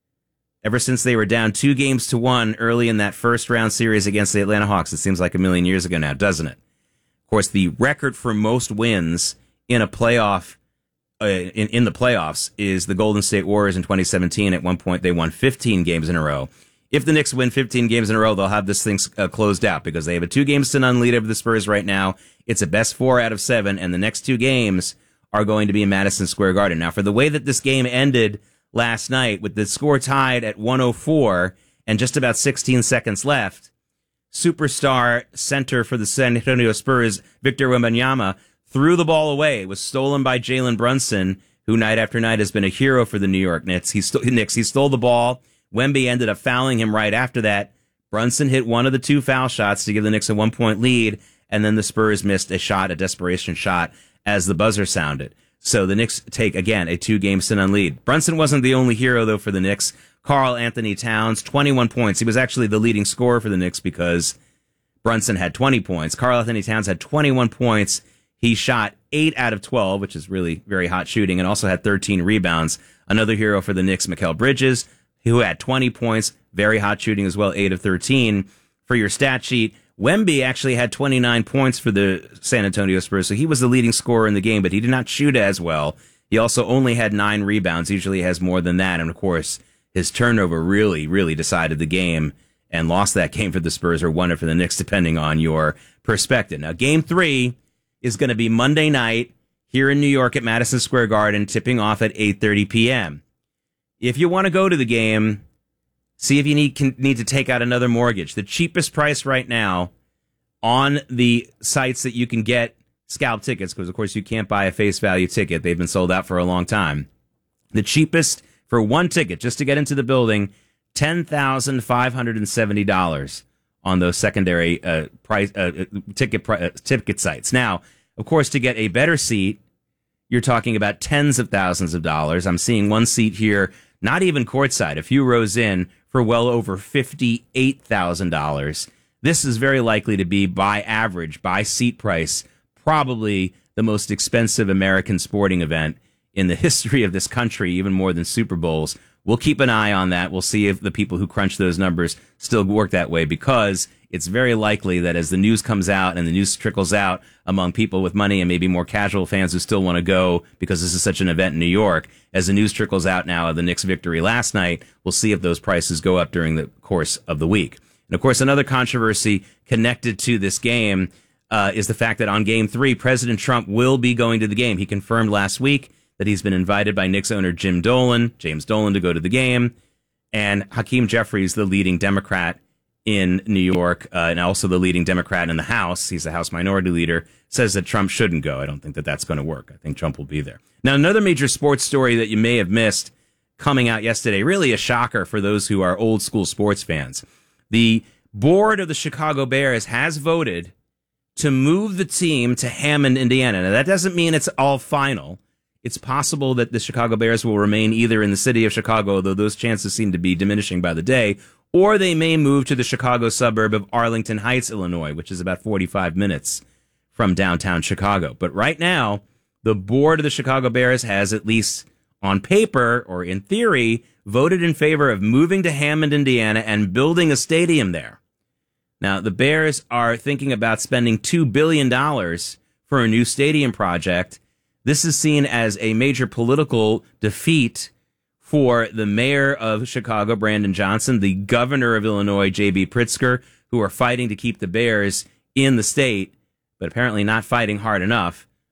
ever since they were down two games to one early in that first round series against the Atlanta Hawks. It seems like a million years ago now, doesn't it? Of course, the record for most wins in a playoff Uh, in, in the playoffs is the Golden State Warriors in twenty seventeen. At one point, they won fifteen games in a row. If the Knicks win fifteen games in a row, they'll have this thing uh, closed out because they have a two games to none lead over the Spurs right now. It's a best four out of seven, and the next two games are going to be in Madison Square Garden. Now, for the way that this game ended last night, with the score tied at one oh four and just about sixteen seconds left, superstar center for the San Antonio Spurs, Victor Wembanyama, threw the ball away. It was stolen by Jalen Brunson, who night after night has been a hero for the New York Knicks. He, st- Knicks. he stole the ball. Wemby ended up fouling him right after that. Brunson hit one of the two foul shots to give the Knicks a one-point lead, and then the Spurs missed a shot, a desperation shot, as the buzzer sounded. So the Knicks take, again, a two-game to none lead. Brunson wasn't the only hero, though, for the Knicks. Karl Anthony Towns, twenty-one points. He was actually the leading scorer for the Knicks because Brunson had twenty points. Karl Anthony Towns had twenty-one points. He shot eight out of twelve, which is really very hot shooting, and also had thirteen rebounds. Another hero for the Knicks, Mikal Bridges, who had twenty points, very hot shooting as well, eight of thirteen. For your stat sheet, Wemby actually had twenty-nine points for the San Antonio Spurs, so he was the leading scorer in the game, but he did not shoot as well. He also only had nine rebounds. Usually has more than that, and of course, his turnover really, really decided the game and lost that game for the Spurs or won it for the Knicks, depending on your perspective. Now, game three is going to be Monday night here in New York at Madison Square Garden, tipping off at eight thirty p.m. If you want to go to the game, see if you need can, need to take out another mortgage. The cheapest price right now on the sites that you can get scalp tickets, because of course you can't buy a face value ticket. They've been sold out for a long time. The cheapest for one ticket just to get into the building, ten thousand five hundred seventy dollars. On those secondary uh, price uh, ticket uh, ticket sites. Now, of course, to get a better seat, you're talking about tens of thousands of dollars. I'm seeing one seat here, not even courtside, a few rows in, for well over fifty-eight thousand dollars. This is very likely to be, by average, by seat price, probably the most expensive American sporting event in the history of this country, even more than Super Bowls. We'll keep an eye on that. We'll see if the people who crunch those numbers still work that way, because it's very likely that as the news comes out and the news trickles out among people with money and maybe more casual fans who still want to go because this is such an event in New York, as the news trickles out now of the Knicks' victory last night, we'll see if those prices go up during the course of the week. And of course, another controversy connected to this game uh, is the fact that on game three, President Trump will be going to the game. He confirmed last week that he's been invited by Knicks owner Jim Dolan, James Dolan, to go to the game. And Hakeem Jeffries, the leading Democrat in New York, uh, and also the leading Democrat in the House, he's the House Minority Leader, says that Trump shouldn't go. I don't think that that's going to work. I think Trump will be there. Now, another major sports story that you may have missed coming out yesterday, really a shocker for those who are old school sports fans. The board of the Chicago Bears has voted to move the team to Hammond, Indiana. Now, that doesn't mean it's all final. It's possible that the Chicago Bears will remain either in the city of Chicago, though those chances seem to be diminishing by the day, or they may move to the Chicago suburb of Arlington Heights, Illinois, which is about forty-five minutes from downtown Chicago. But right now, the board of the Chicago Bears has, at least on paper or in theory, voted in favor of moving to Hammond, Indiana, and building a stadium there. Now, the Bears are thinking about spending two billion dollars for a new stadium project. This is seen as a major political defeat for the mayor of Chicago, Brandon Johnson, the governor of Illinois, J B Pritzker, who are fighting to keep the Bears in the state, but apparently not fighting hard enough.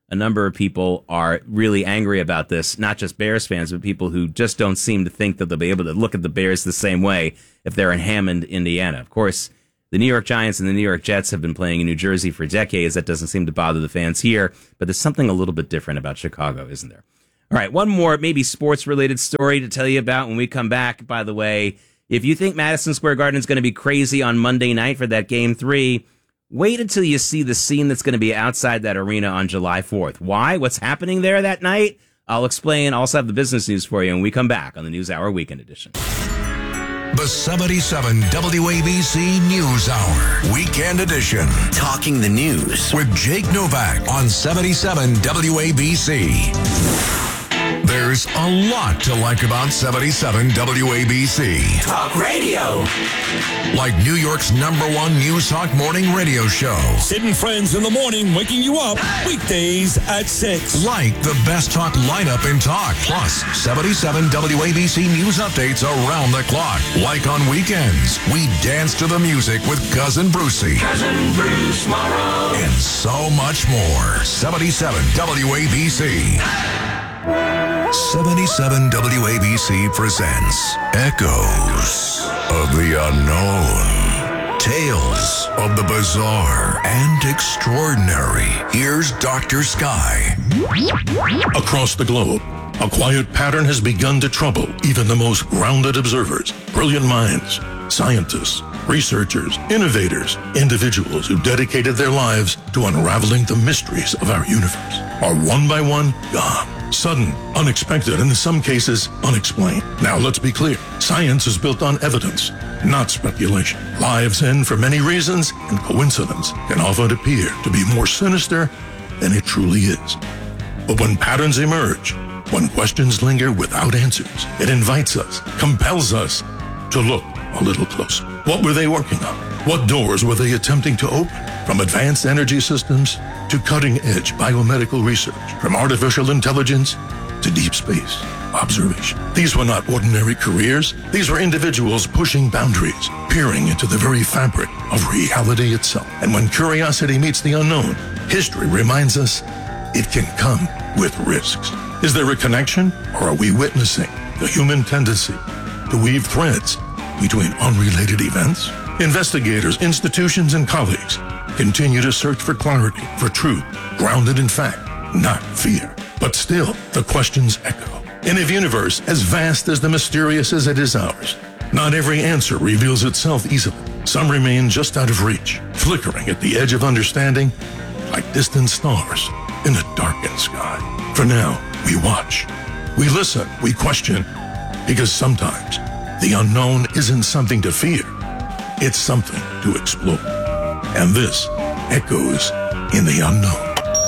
a number of people are really angry about this, not just Bears fans, but people who just don't seem to think that they'll be able to look at the Bears the same way if they're in Hammond, Indiana. Of course, the New York Giants and the New York Jets have been playing in New Jersey for decades. That doesn't seem to bother the fans here, but there's something a little bit different about Chicago, isn't there? All right, one more maybe sports-related story to tell you about when we come back. By the way, if you think Madison Square Garden is going to be crazy on Monday night for that Game three, wait until you see the scene that's going to be outside that arena on July fourth. Why? What's happening there that night? I'll explain. I'll also have the business news for you when we come back on the News Hour Weekend Edition. The seventy-seven W A B C News Hour Weekend Edition. Talking the news with Jake Novak on seventy-seven W A B C. There's a lot to like about seventy-seven W A B C. Talk radio. Like New York's number one news talk morning radio show. Sid and Friends in the morning, waking you up weekdays at six. Like the best talk lineup in talk. Plus, seventy-seven W A B C news updates around the clock. Like on weekends, we dance to the music with Cousin Brucey. Cousin Bruce Morrow. And so much more. seventy-seven W A B C. seventy-seven W A B C presents Echoes of the Unknown. Tales of the bizarre and extraordinary. Here's Doctor Sky. Across the globe, a quiet pattern has begun to trouble even the most grounded observers, brilliant minds, scientists, researchers, innovators, individuals who dedicated their lives to unraveling the mysteries of our universe are one by one gone. Sudden, unexpected, and in some cases, unexplained. Now, let's be clear. Science is built on evidence, not speculation. Lives end for many reasons, and coincidence can often appear to be more sinister than it truly is. But when patterns emerge, when questions linger without answers, it invites us, compels us to look a little closer. What were they working on? What doors were they attempting to open? From advanced energy systems to cutting-edge biomedical research, from artificial intelligence to deep space observation. These were not ordinary careers. These were individuals pushing boundaries, peering into the very fabric of reality itself. And when curiosity meets the unknown, history reminds us it can come with risks. Is there a connection, or are we witnessing the human tendency to weave threads between unrelated events? Investigators, institutions, and colleagues continue to search for clarity, for truth, grounded in fact, not fear. But still, the questions echo. In a universe as vast as the mysterious as it is ours, not every answer reveals itself easily. Some remain just out of reach, flickering at the edge of understanding like distant stars in a darkened sky. For now, we watch, we listen, we question, because sometimes the unknown isn't something to fear. It's something to explore. And this echoes in the unknown.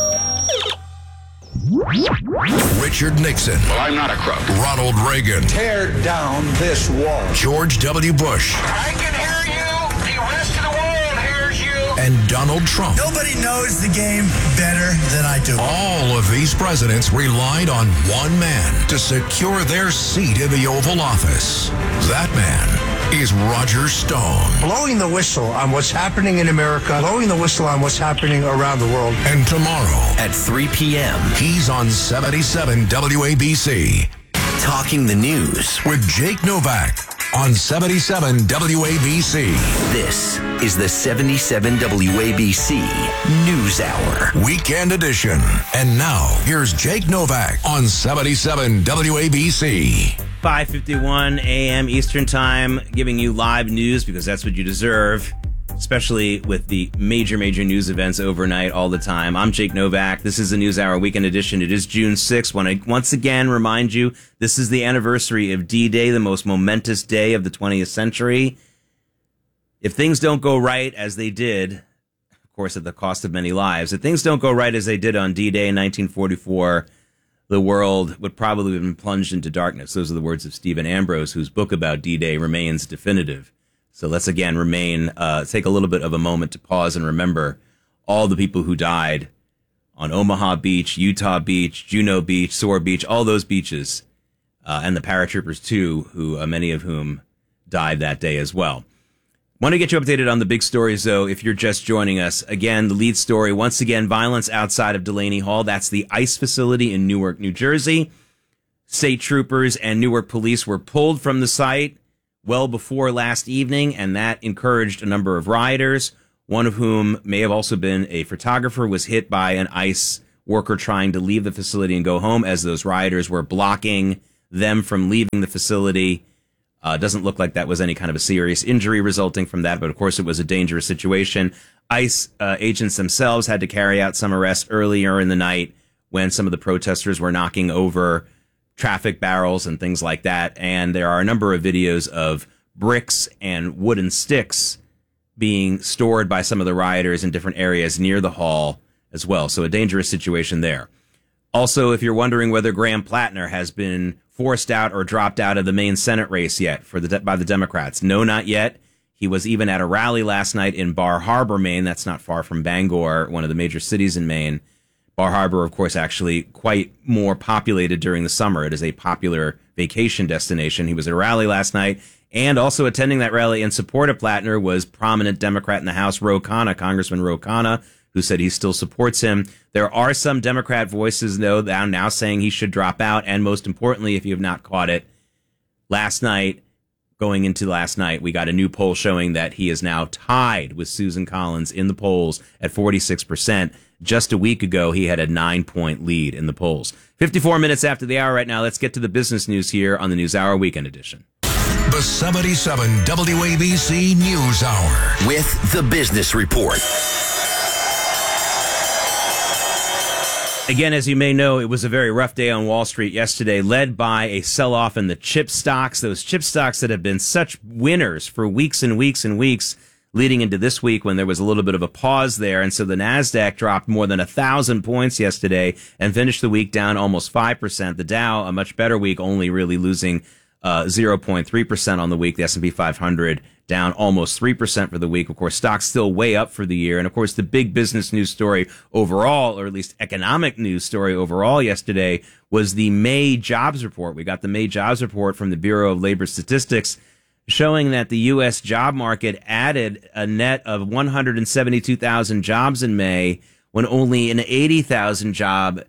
Richard Nixon. Well, I'm not a crook. Ronald Reagan. Tear down this wall. George W. Bush. I can hear you. The rest of the world hears you. And Donald Trump. Nobody knows the game better than I do. All of these presidents relied on one man to secure their seat in the Oval Office. That man is Roger Stone. Blowing the whistle on what's happening in America, blowing the whistle on what's happening around the world. And tomorrow at three p.m. he's on seventy-seven W A B C. Talking the news with Jake Novak on seventy-seven W A B C. This is the seventy-seven W A B C News Hour Weekend Edition. And now, here's Jake Novak on seventy-seven W A B C. five fifty-one a.m. Eastern Time, giving you live news because that's what you deserve, especially with the major, major news events overnight all the time. I'm Jake Novak. This is the News Hour Weekend Edition. It is June sixth. Want to once again remind you, this is the anniversary of D-Day, the most momentous day of the twentieth century. If things don't go right as they did, of course, at the cost of many lives, if things don't go right as they did on D-Day in nineteen forty-four, the world would probably have been plunged into darkness. Those are the words of Stephen Ambrose, whose book about D-Day remains definitive. So let's again remain, uh, take a little bit of a moment to pause and remember all the people who died on Omaha Beach, Utah Beach, Juneau Beach, Soar Beach, all those beaches, uh, and the paratroopers too, who uh, many of whom died that day as well. Want to get you updated on the big stories, though, if you're just joining us. Again, the lead story, once again, violence outside of Delaney Hall. That's the ICE facility in Newark, New Jersey. State troopers and Newark police were pulled from the site well before last evening, and that encouraged a number of rioters, one of whom may have also been a photographer, was hit by an ICE worker trying to leave the facility and go home as those rioters were blocking them from leaving the facility. Uh, doesn't look like that was any kind of a serious injury resulting from that, but of course it was a dangerous situation. ICE uh, agents themselves had to carry out some arrests earlier in the night when some of the protesters were knocking over traffic barrels and things like that. And there are a number of videos of bricks and wooden sticks being stored by some of the rioters in different areas near the hall as well. So a dangerous situation there. Also, if you're wondering whether Graham Plattner has been forced out or dropped out of the Maine Senate race yet for the by the Democrats, no, not yet. He was even at a rally last night in Bar Harbor, Maine. That's not far from Bangor, one of the major cities in Maine. Bar Harbor, of course, actually quite more populated during the summer. It is a popular vacation destination. He was at a rally last night, and also attending that rally in support of Plattner was prominent Democrat in the House, Ro Khanna, Congressman Ro Khanna, who said he still supports him. There are some Democrat voices, though, that are now saying he should drop out. And most importantly, if you have not caught it, last night, going into last night, we got a new poll showing that he is now tied with Susan Collins in the polls at forty-six percent. Just a week ago, he had a nine-point lead in the polls. fifty-four minutes after the hour right now, let's get to the business news here on the NewsHour Weekend Edition. The seventy-seven W A B C News Hour with the Business Report. Again, as you may know, it was a very rough day on Wall Street yesterday, led by a sell-off in the chip stocks, those chip stocks that have been such winners for weeks and weeks and weeks leading into this week when there was a little bit of a pause there. And so the NASDAQ dropped more than one thousand points yesterday and finished the week down almost five percent. The Dow, a much better week, only really losing uh, zero point three percent on the week. The S and P five hundred down almost three percent for the week. Of course, stocks still way up for the year. And of course, the big business news story overall, or at least economic news story overall yesterday, was the May jobs report. We got the May jobs report from the Bureau of Labor Statistics showing that the U S job market added a net of one hundred seventy-two thousand jobs in May when only an eighty thousand job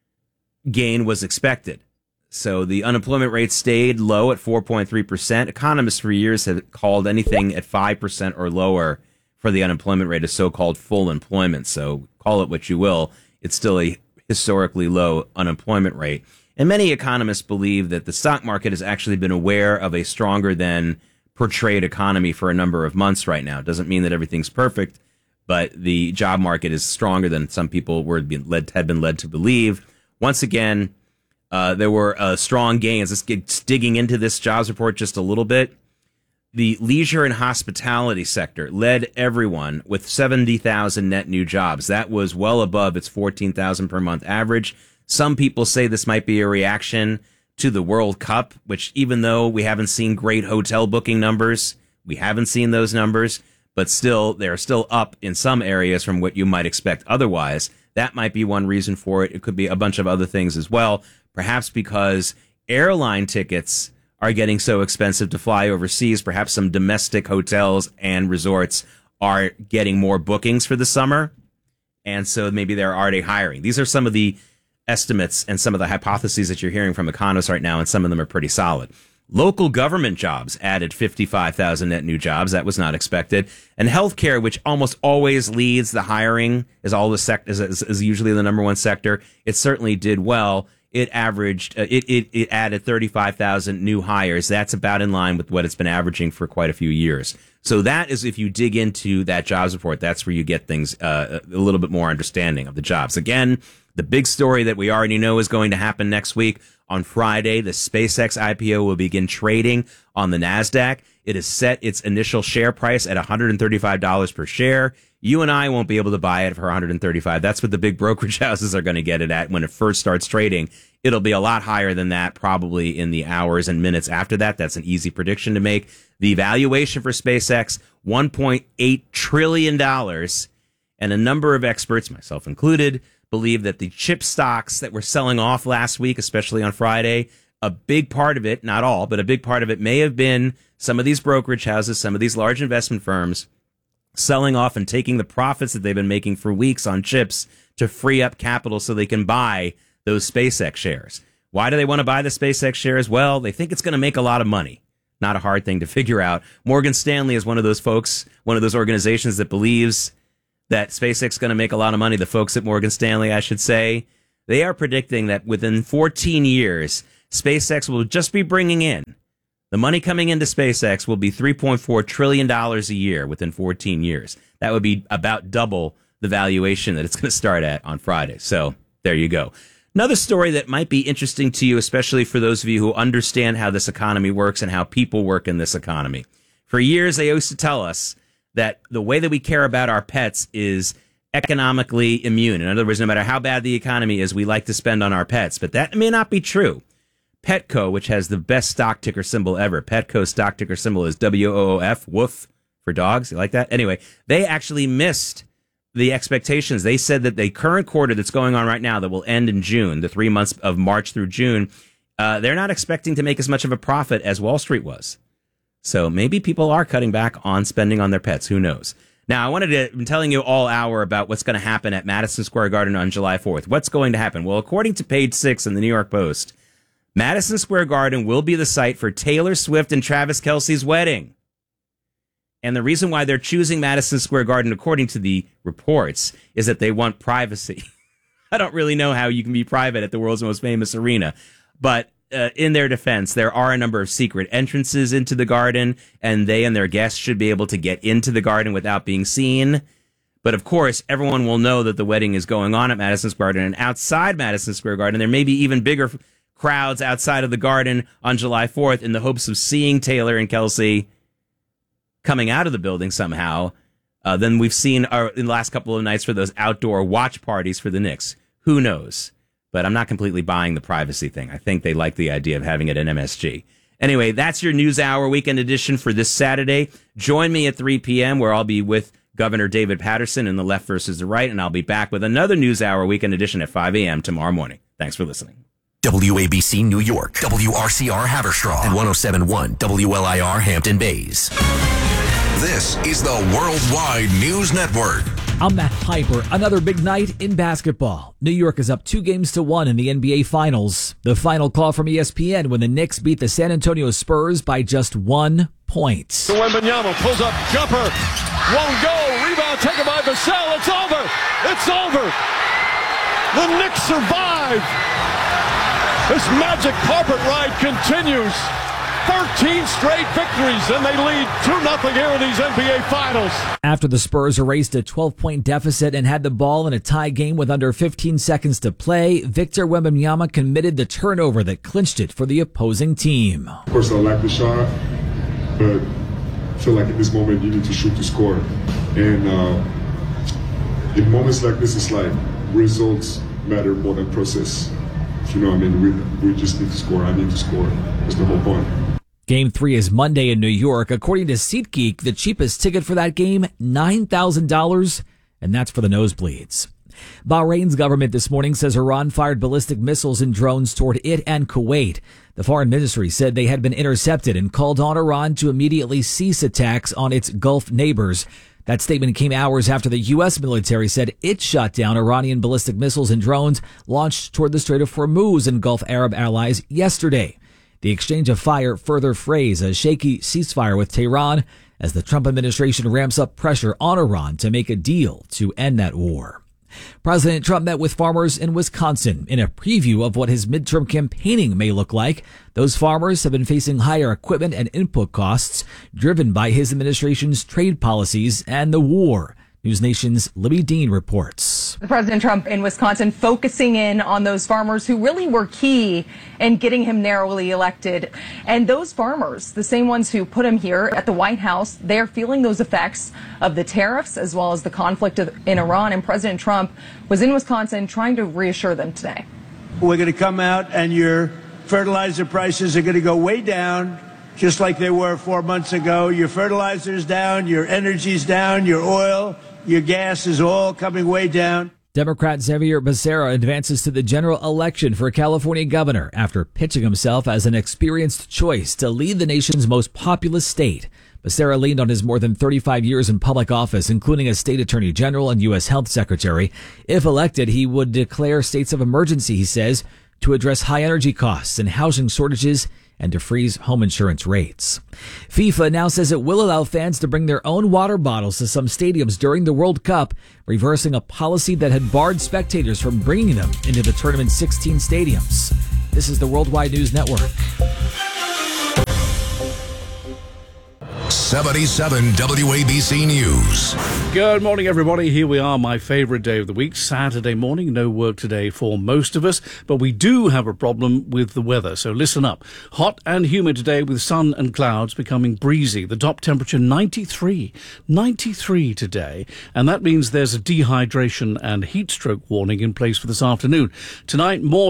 gain was expected. So the unemployment rate stayed low at four point three percent. Economists for years have called anything at five percent or lower for the unemployment rate a so-called full employment. So call it what you will. It's still a historically low unemployment rate. And many economists believe that the stock market has actually been aware of a stronger than portrayed economy for a number of months right now. It doesn't mean that everything's perfect, but the job market is stronger than some people were being led, had been led to believe. Once again, Uh, there were uh, strong gains. Let's get digging into this jobs report just a little bit. The leisure and hospitality sector led everyone with seventy thousand net new jobs. That was well above its fourteen thousand per month average. Some people say this might be a reaction to the World Cup, which even though we haven't seen great hotel booking numbers, we haven't seen those numbers, but still, they're still up in some areas from what you might expect otherwise. That might be one reason for it. It could be a bunch of other things as well. Perhaps because airline tickets are getting so expensive to fly overseas. Perhaps some domestic hotels and resorts are getting more bookings for the summer. And so maybe they're already hiring. These are some of the estimates and some of the hypotheses that you're hearing from economists right now, and some of them are pretty solid. Local government jobs added fifty-five thousand net new jobs. That was not expected. And healthcare, which almost always leads the hiring, is all the sec- is, is, is usually the number one sector. It certainly did well. It averaged, uh, it, it, it added thirty-five thousand new hires. That's about in line with what it's been averaging for quite a few years. So that is, if you dig into that jobs report, that's where you get things, uh, a little bit more understanding of the jobs. Again, the big story that we already know is going to happen next week. On Friday, the SpaceX I P O will begin trading on the NASDAQ. It has set its initial share price at one hundred thirty-five dollars per share. You and I won't be able to buy it for one hundred thirty-five dollars. That's what the big brokerage houses are going to get it at when it first starts trading. It'll be a lot higher than that probably in the hours and minutes after that. That's an easy prediction to make. The valuation for SpaceX, one point eight trillion dollars. And a number of experts, myself included, believe that the chip stocks that were selling off last week, especially on Friday, a big part of it, not all, but a big part of it may have been some of these brokerage houses, some of these large investment firms selling off and taking the profits that they've been making for weeks on chips to free up capital so they can buy those SpaceX shares. Why do they want to buy the SpaceX shares? Well, they think it's going to make a lot of money. Not a hard thing to figure out. Morgan Stanley is one of those folks, one of those organizations that believes that SpaceX is going to make a lot of money. The folks at Morgan Stanley, I should say, they are predicting that within fourteen years, SpaceX will just be bringing in, the money coming into SpaceX will be three point four trillion dollars a year within fourteen years. That would be about double the valuation that it's going to start at on Friday. So there you go. Another story that might be interesting to you, especially for those of you who understand how this economy works and how people work in this economy. For years, they used to tell us that the way that we care about our pets is economically immune. In other words, no matter how bad the economy is, we like to spend on our pets. But that may not be true. Petco, which has the best stock ticker symbol ever, Petco's stock ticker symbol is W O O F, woof, for dogs. You like that? Anyway, they actually missed the expectations. They said that the current quarter that's going on right now that will end in June, the three months of March through June, uh, they're not expecting to make as much of a profit as Wall Street was. So maybe people are cutting back on spending on their pets. Who knows? Now, I wanted to, I'm telling you all hour about what's going to happen at Madison Square Garden on July fourth. What's going to happen? Well, according to page six in the New York Post, Madison Square Garden will be the site for Taylor Swift and Travis Kelce's wedding. And the reason why they're choosing Madison Square Garden, according to the reports, is that they want privacy. I don't really know how you can be private at the world's most famous arena. But uh, in their defense, there are a number of secret entrances into the garden, and they and their guests should be able to get into the garden without being seen. But of course, everyone will know that the wedding is going on at Madison Square Garden. And outside Madison Square Garden, there may be even bigger f- crowds outside of the garden on July fourth in the hopes of seeing Taylor and Kelce coming out of the building somehow, uh, than we've seen our, in the last couple of nights for those outdoor watch parties for the Knicks. Who knows? But I'm not completely buying the privacy thing. I think they like the idea of having it in M S G. Anyway, that's your News Hour Weekend Edition for this Saturday. Join me at three p.m. where I'll be with Governor David Paterson in the Left versus the Right, and I'll be back with another News Hour Weekend Edition at five a.m. tomorrow morning. Thanks for listening. W A B C New York, W R C R Haverstraw, and one oh seven point one W L I R Hampton Bays. This is the Worldwide News Network. I'm Matt Piper. Another big night in basketball. New York is up two games to one in the N B A Finals. The final call from E S P N when the Knicks beat the San Antonio Spurs by just one point. Wembanyama pulls up, jumper, won't go, rebound taken by Vassell. It's over. It's over. The Knicks survive. This magic carpet ride continues. thirteen straight victories, and they lead two nothing here in these N B A Finals. After the Spurs erased a twelve-point deficit and had the ball in a tie game with under fifteen seconds to play, Victor Wembanyama committed the turnover that clinched it for the opposing team. Of course, I like the shot, but I feel like in this moment you need to shoot to score. And uh, in moments like this, it's like results matter more than process. You know what I mean? We, we just need to score. I need to score. That's the whole point. Game three is Monday in New York. According to SeatGeek, the cheapest ticket for that game, nine thousand dollars, and that's for the nosebleeds. Bahrain's government this morning says Iran fired ballistic missiles and drones toward it and Kuwait. The foreign ministry said they had been intercepted and called on Iran to immediately cease attacks on its Gulf neighbors. That statement came hours after the U S military said it shot down Iranian ballistic missiles and drones launched toward the Strait of Hormuz and Gulf Arab allies yesterday. The exchange of fire further frays a shaky ceasefire with Tehran as the Trump administration ramps up pressure on Iran to make a deal to end that war. President Trump met with farmers in Wisconsin in a preview of what his midterm campaigning may look like. Those farmers have been facing higher equipment and input costs driven by his administration's trade policies and the war. News Nation's Libby Dean reports. President Trump in Wisconsin focusing in on those farmers who really were key in getting him narrowly elected. And those farmers, the same ones who put him here at the White House, they're feeling those effects of the tariffs as well as the conflict in Iran. And President Trump was in Wisconsin trying to reassure them today. We're going to come out and your fertilizer prices are going to go way down, just like they were four months ago. Your fertilizer's down, your energy's down, your oil, your gas is all coming way down. Democrat Xavier Becerra advances to the general election for California governor after pitching himself as an experienced choice to lead the nation's most populous state. Becerra leaned on his more than thirty-five years in public office, including as state attorney general and U S health secretary. If elected, he would declare states of emergency, he says, to address high energy costs and housing shortages and to freeze home insurance rates. FIFA now says it will allow fans to bring their own water bottles to some stadiums during the World Cup, reversing a policy that had barred spectators from bringing them into the tournament's sixteen stadiums. This is the Worldwide News Network. seventy-seven W A B C News. Good morning, everybody. Here we are, my favorite day of the week, Saturday morning. No work today for most of us, but we do have a problem with the weather, so listen up. Hot and humid today with sun and clouds, becoming breezy. The top temperature ninety-three. ninety-three today, and that means there's a dehydration and heat stroke warning in place for this afternoon. Tonight, more